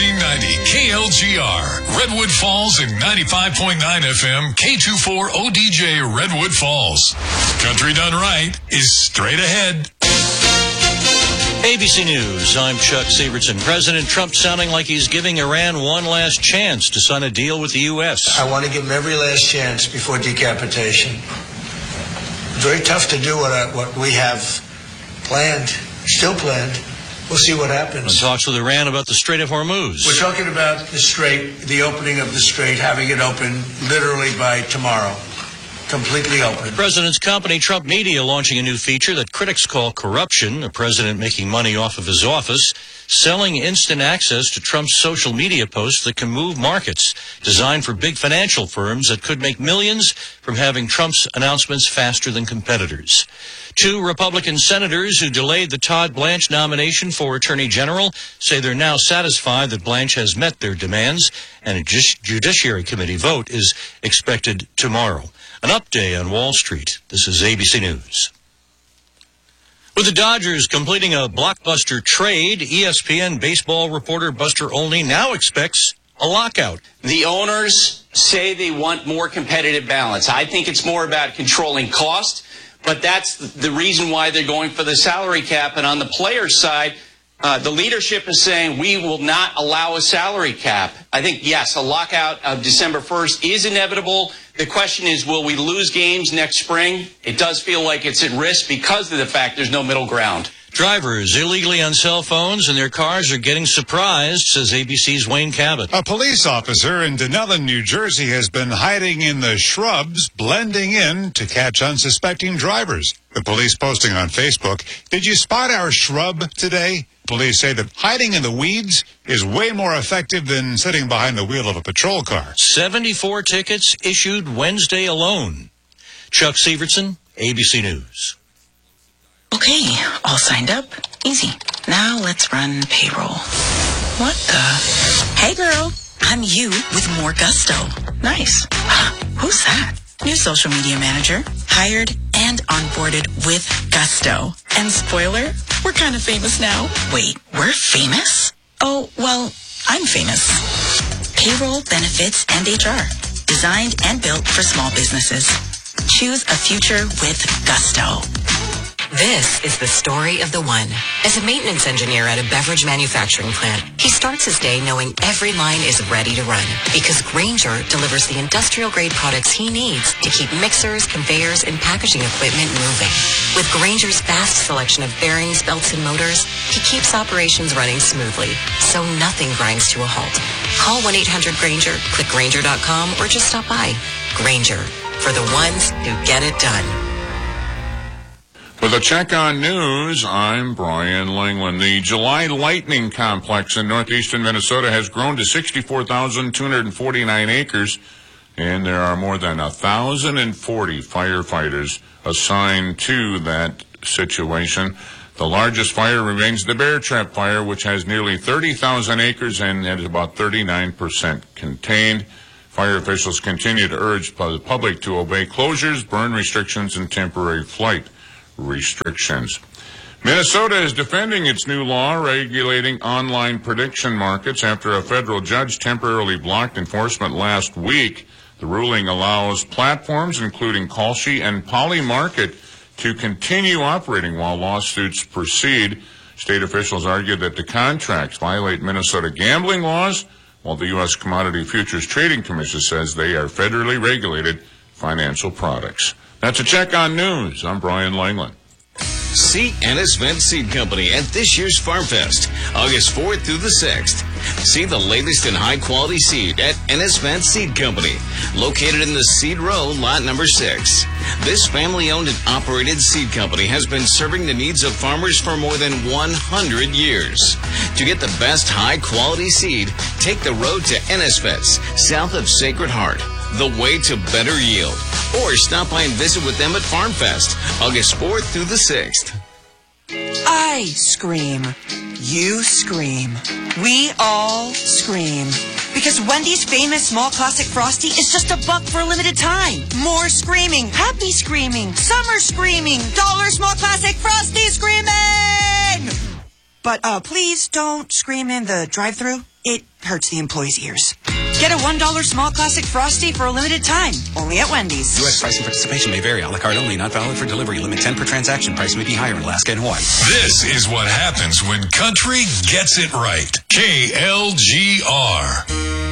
1390 KLGR, Redwood Falls, and 95.9 FM K24 ODJ Redwood Falls. Country done right is straight ahead. ABC News, I'm Chuck Severson. President Trump sounding like he's giving Iran one last chance to sign a deal with the U.S. I want to give them every last chance before decapitation. Very tough to do what we have planned, still planned. We'll see what happens. Talks with Iran about the Strait of Hormuz. We're talking about the strait, the opening of the strait, having it open literally by tomorrow. Completely open. The president's company, Trump Media, launching a new feature that critics call corruption. The president making money off of his office, selling instant access to Trump's social media posts that can move markets, designed for big financial firms that could make millions from having Trump's announcements faster than competitors. 2 Republican senators who delayed the Todd Blanche nomination for Attorney General say they're now satisfied that Blanche has met their demands, and a Judiciary Committee vote is expected tomorrow. An update on Wall Street. This is ABC News. With the Dodgers completing a blockbuster trade, ESPN baseball reporter Buster Olney now expects a lockout. The owners say they want more competitive balance. I think it's more about controlling cost, but that's the reason why they're going for the salary cap. And on the players' side, the leadership is saying we will not allow a salary cap. I think, yes, a lockout of December 1st is inevitable. The question is, will we lose games next spring? It does feel like it's at risk because of the fact there's no middle ground. Drivers illegally on cell phones in their cars are getting surprised, says ABC's Wayne Cabot. A police officer in Dunellen, New Jersey, has been hiding in the shrubs, blending in to catch unsuspecting drivers. The police posting on Facebook, "Did you spot our shrub today?" Police say that hiding in the weeds is way more effective than sitting behind the wheel of a patrol car. 74 tickets issued Wednesday alone. Chuck Severson, ABC News. Okay, all signed up. Easy. Now let's run payroll. What the? Hey girl, I'm you with more gusto. Nice. Who's that? New social media manager. Hired and onboarded with gusto. And spoiler, we're kind of famous now. Wait, we're famous? Oh, well, I'm famous. Payroll, benefits, and HR. Designed and built for small businesses. Choose a future with gusto. This is the story of the one. As a maintenance engineer at a beverage manufacturing plant, he starts his day knowing every line is ready to run because Grainger delivers the industrial-grade products he needs to keep mixers, conveyors, and packaging equipment moving. With Grainger's vast selection of bearings, belts, and motors, he keeps operations running smoothly, so nothing grinds to a halt. Call 1-800-GRAINGER, click Grainger.com, or just stop by. Grainger, for the ones who get it done. With a check on news, I'm Brian Langland. The July Lightning Complex in northeastern Minnesota has grown to 64,249 acres, and there are more than 1,040 firefighters assigned to that situation. The largest fire remains the Bear Trap Fire, which has nearly 30,000 acres and is about 39% contained. Fire officials continue to urge the public to obey closures, burn restrictions, and temporary flight restrictions. Minnesota is defending its new law regulating online prediction markets after a federal judge temporarily blocked enforcement last week. The ruling allows platforms including Kalshi and Polymarket to continue operating while lawsuits proceed. State officials argue that the contracts violate Minnesota gambling laws, while the U.S. Commodity Futures Trading Commission says they are federally regulated financial products. That's a check on news. I'm Brian Langland. See Ennis Vent Seed Company at this year's Farm Fest, August 4th through the 6th. See the latest in high-quality seed at Ennis Vent Seed Company, located in the Seed Row, lot number 6. This family-owned and operated seed company has been serving the needs of farmers for more than 100 years. To get the best high-quality seed, take the road to Ennis Vets, south of Sacred Heart, the way to better yield. Or stop by and visit with them at Farm Fest, August 4th through the 6th. I scream. You scream. We all scream. Because Wendy's famous small classic Frosty is just $1 for a limited time. More screaming. Happy screaming. Summer screaming. Dollar small classic Frosty screaming! But please don't scream in the drive-thru. It hurts the employees' ears. Get a $1 small classic Frosty for a limited time. Only at Wendy's. U.S. price and participation may vary. A la carte only. Not valid for delivery. Limit 10 per transaction. Price may be higher in Alaska and Hawaii. This is what happens when country gets it right. KLGR.